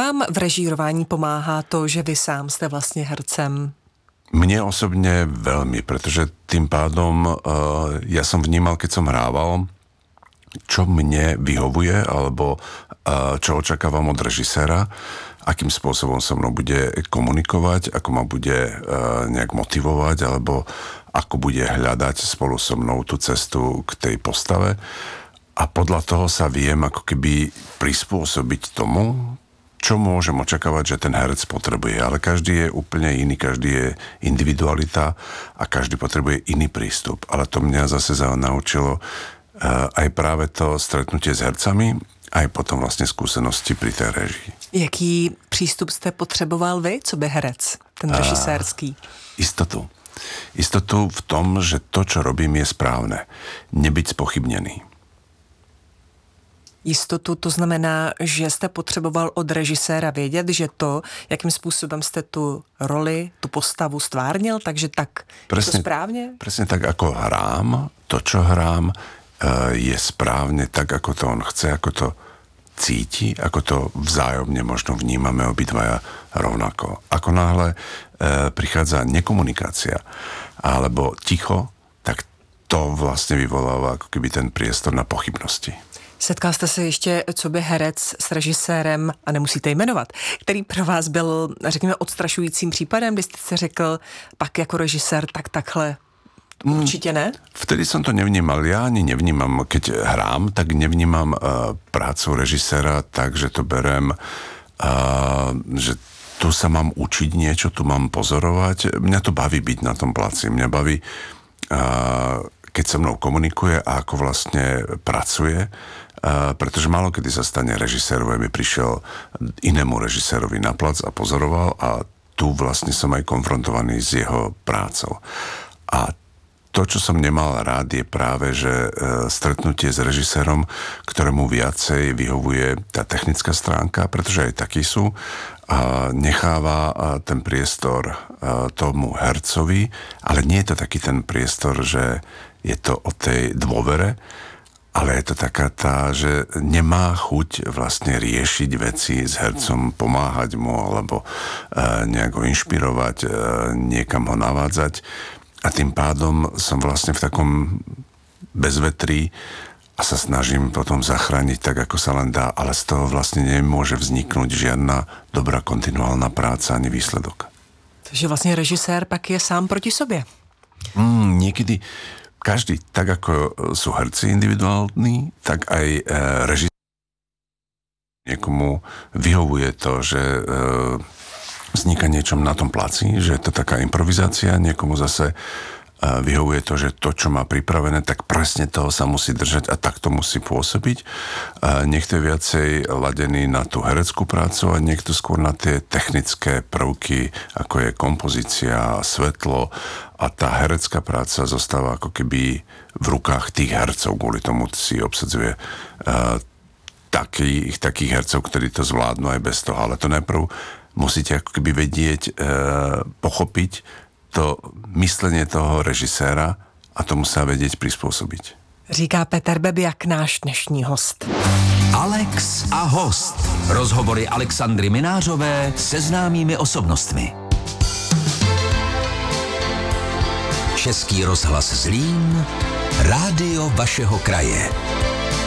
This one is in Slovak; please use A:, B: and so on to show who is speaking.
A: vám v režírování pomáhá to, že vy sám jste vlastně hercem?
B: Mne osobne veľmi, pretože tým pádom ja som vnímal, keď som hrával, čo mne vyhovuje, alebo čo očakávam od režiséra, akým spôsobom so mnou bude komunikovať, ako ma bude nejak motivovať, alebo ako bude hľadať spolu so mnou tú cestu k tej postave. A podľa toho sa viem ako keby prispôsobiť tomu, čo môžem očakávať, že ten herec potrebuje. Ale každý je úplne iný, každý je individualita a každý potrebuje iný prístup. Ale to mňa zase naučilo aj práve to stretnutie s hercami, aj potom vlastne skúsenosti pri tej režii.
A: Jaký přístup jste potřeboval vy, co by herec, ten režisérský?
B: Istotu. Istotu v tom, že to, čo robím, je správne. Nebyť spochybnený.
A: Jistotu, to znamená, že jste potřeboval od režiséra vědět, že to, jakým způsobem jste tu roli, tu postavu stvárnil, takže tak presne, to správne?
B: Presne tak, ako hrám, to, čo hrám, je správne tak, ako to on chce, ako to cíti, ako to vzájomne možno vnímame obidvaja rovnako. Ako náhle prichádza nekomunikácia alebo ticho, tak to vlastne vyvoláva ako keby ten priestor na pochybnosti.
A: Setkal jste se ještě coby herec s režisérem, a nemusíte jmenovat, který pro vás byl, řekněme, odstrašujícím případem, kdy jste si řekl, pak jako režisér, tak takhle určitě ne?
B: Vtedy som to nevnímal. Ja ani nevnímam, keď hrám, tak nevnímam prácu režiséra tak, že to berem, že tu sa mám učiť niečo, tu mám pozorovať. Mňa to baví byť na tom placi. Mňa baví, keď so mnou komunikuje a ako vlastne pracuje, pretože málo kedy sa stane režisérovi, aby prišiel inému režisérovi na plac a pozoroval, a tu vlastne som aj konfrontovaný s jeho prácou. A to, čo som nemal rád, je práve, že stretnutie s režisérom, ktorému viacej vyhovuje tá technická stránka, pretože aj takí sú, necháva ten priestor tomu hercovi, ale nie je to taký ten priestor, že je to o tej dôvere, ale je to taká tá, že nemá chuť vlastne riešiť veci s hercom, pomáhať mu alebo nejak ho inšpirovať, niekam ho navádzať. A tým pádom som vlastne v takom bezvetrí a sa snažím potom zachrániť tak, ako sa len dá, ale z toho vlastne nemôže vzniknúť žiadna dobrá kontinuálna práca ani výsledok.
A: Takže vlastne režisér pak je sám proti sobě.
B: Niekedy každý, tak ako sú herci individuálni, tak aj režisér. Niekomu vyhovuje to, že vzniká niečo na tom placi, že je to taká improvizácia, niekomu zase vyhovuje to, že to, čo má pripravené, tak presne toho sa musí držať a tak to musí pôsobiť. Niekto je viacej ladený na tú hereckú prácu a niekto skôr na tie technické prvky, ako je kompozícia, svetlo, a tá herecká práca zostáva ako keby v rukách tých hercov, kvôli tomu si obsadzuje takých hercov, ktorí to zvládnu aj bez toho. Ale to najprv musíte ako keby vedieť, pochopiť to myslenie toho režiséra a tomu sa vedieť prispôsobiť.
A: Říká Peter Bebiak, náš dnešní host.
C: Alex a host. Rozhovory Alexandry Minářové se známými osobnostmi. Český rozhlas Zlín, rádio vašeho kraje.